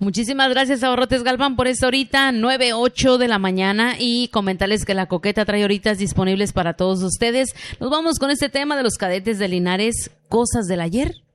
Muchísimas gracias, Abarrotes Galván, por esta horita, 9:08 de la mañana, y comentarles que La Coqueta trae horitas disponibles para todos ustedes. Nos vamos con este tema de los cadetes de Linares, cosas del ayer.